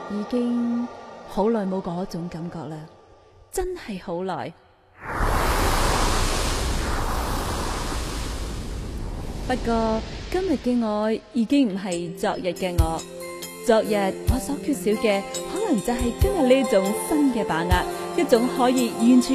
已經好耐冇嗰種感覺啦，真係好耐。不過今日嘅我已經唔係昨日嘅我，昨日我所缺少嘅可能就係今日呢種新嘅把握，一種可以完全